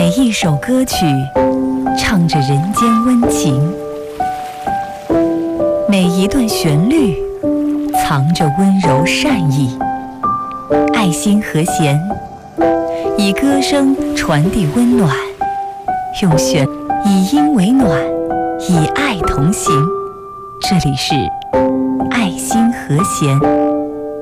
每一首歌曲唱着人间温情，每一段旋律藏着温柔善意。爱心和弦，以歌声传递温暖，以音为暖，以爱同行。这里是爱心和弦。